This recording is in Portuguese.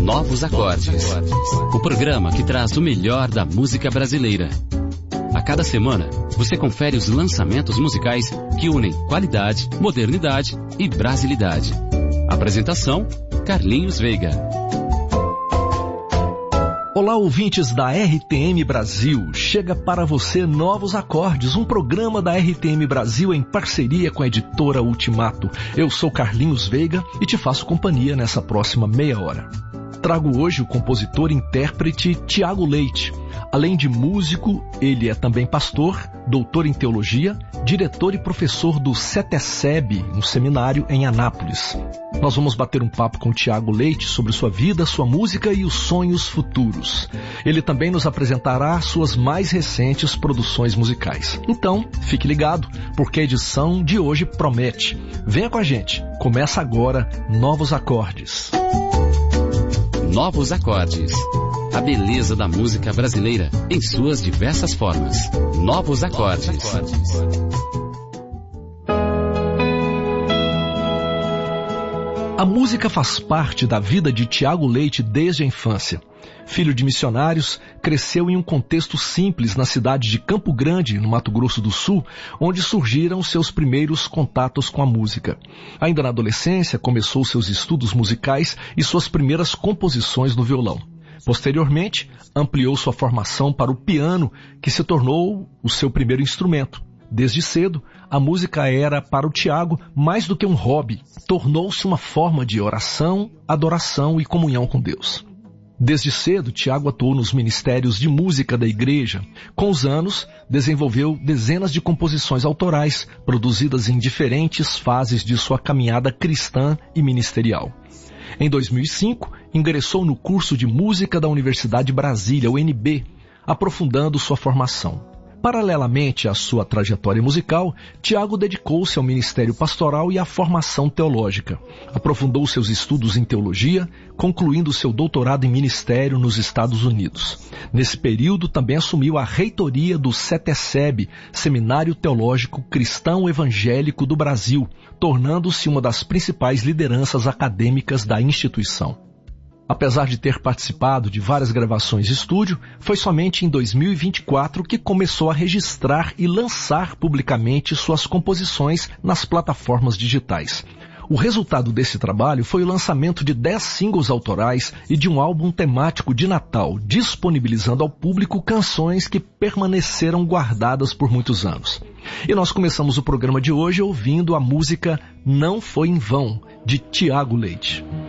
Novos Acordes, o programa que traz o melhor da música brasileira. A cada semana, você confere os lançamentos musicais que unem qualidade, modernidade e brasilidade. Apresentação, Carlinhos Veiga. Olá, ouvintes da RTM Brasil. Chega para você Novos Acordes, um programa da RTM Brasil em parceria com a editora Ultimato. Eu sou Carlinhos Veiga e te faço companhia nessa próxima meia hora. Trago hoje o compositor e intérprete Tiago Leite. Além de músico, ele é também pastor, doutor em teologia, diretor e professor do CETESEB, um seminário em Anápolis. Nós vamos bater um papo com o Tiago Leite sobre sua vida, sua música e os sonhos futuros. Ele também nos apresentará suas mais recentes produções musicais. Então, fique ligado, porque a edição de hoje promete. Venha com a gente. Começa agora Novos Acordes. Novos Acordes. A beleza da música brasileira em suas diversas formas. Novos Acordes. A música faz parte da vida de Tiago Leite desde a infância. Filho de missionários, cresceu em um contexto simples na cidade de Campo Grande, no Mato Grosso do Sul, onde surgiram seus primeiros contatos com a música. Ainda na adolescência, começou seus estudos musicais e suas primeiras composições no violão. Posteriormente, ampliou sua formação para o piano, que se tornou o seu primeiro instrumento. Desde cedo, a música era para o Tiago mais do que um hobby, tornou-se uma forma de oração, adoração e comunhão com Deus. Desde cedo, Tiago atuou nos ministérios de música da igreja. Com os anos, desenvolveu dezenas de composições autorais, produzidas em diferentes fases de sua caminhada cristã e ministerial. Em 2005, ingressou no curso de música da Universidade de Brasília, UNB, aprofundando sua formação. Paralelamente à sua trajetória musical, Tiago dedicou-se ao ministério pastoral e à formação teológica. Aprofundou seus estudos em teologia, concluindo seu doutorado em ministério nos Estados Unidos. Nesse período, também assumiu a reitoria do CETESEB, Seminário Teológico Cristão Evangélico do Brasil, tornando-se uma das principais lideranças acadêmicas da instituição. Apesar de ter participado de várias gravações de estúdio, foi somente em 2024 que começou a registrar e lançar publicamente suas composições nas plataformas digitais. O resultado desse trabalho foi o lançamento de 10 singles autorais e de um álbum temático de Natal, disponibilizando ao público canções que permaneceram guardadas por muitos anos. E nós começamos o programa de hoje ouvindo a música Não Foi em Vão, de Tiago Leite.